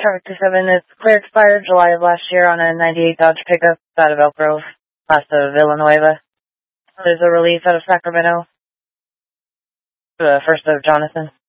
Traffic 27, it's clear expired July of last year on a 98 Dodge pickup out of Elk Grove, west of Villanueva. There's a release out of Sacramento, the first of Jonathan.